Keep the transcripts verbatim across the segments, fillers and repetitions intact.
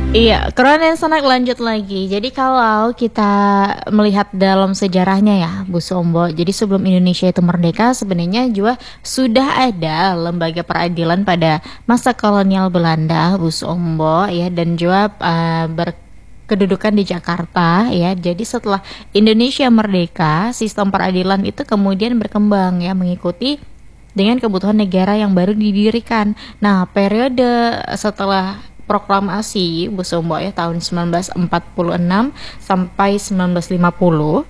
Iya, keren Sanak lanjut lagi. Jadi kalau kita melihat dalam sejarahnya ya, Bu Sombo. Jadi sebelum Indonesia itu merdeka, sebenarnya juga sudah ada lembaga peradilan pada masa kolonial Belanda, Bu Sombo ya, dan juga uh, berkedudukan di Jakarta ya. Jadi setelah Indonesia merdeka, sistem peradilan itu kemudian berkembang ya, mengikuti dengan kebutuhan negara yang baru didirikan. Nah, periode setelah proklamasi Bu Sombo ya tahun sembilan belas empat puluh enam sampai sembilan belas lima puluh,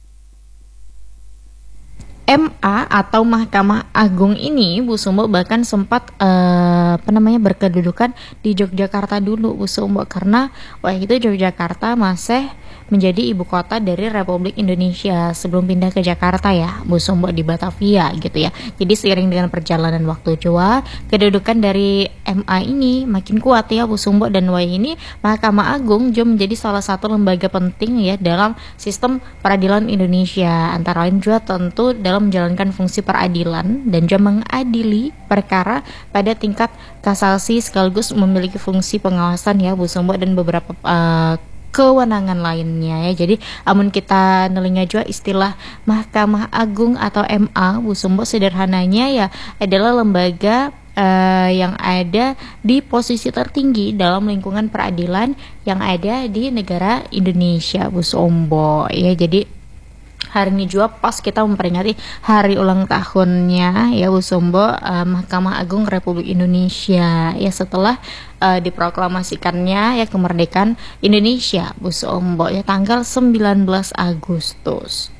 M A atau Mahkamah Agung ini Bu Sombo bahkan sempat uh, apa namanya berkedudukan di Yogyakarta dulu Bu Sombo, karena waktu itu Yogyakarta masih menjadi ibu kota dari Republik Indonesia sebelum pindah ke Jakarta ya Bu Sombo, di Batavia gitu ya. Jadi seiring dengan perjalanan waktu juga kedudukan dari M A ini makin kuat ya Bu Sombo, dan wah ini Mahkamah Agung juga menjadi salah satu lembaga penting ya dalam sistem peradilan Indonesia, antara lain juga tentu dalam menjalankan fungsi peradilan dan juga mengadili perkara pada tingkat kasasi, sekaligus memiliki fungsi pengawasan ya Bu Sombo, dan beberapa uh, kewenangan lainnya ya. Jadi amun kita nelinga juga istilah Mahkamah Agung atau M A Bu Sombo, sederhananya ya adalah lembaga uh, yang ada di posisi tertinggi dalam lingkungan peradilan yang ada di negara Indonesia Bu Sombo ya. Jadi hari ini juga pas kita memperingati hari ulang tahunnya ya Bu Sombo, uh, Mahkamah Agung Republik Indonesia ya, setelah uh, diproklamasikannya ya kemerdekaan Indonesia Bu Sombo ya tanggal sembilan belas Agustus.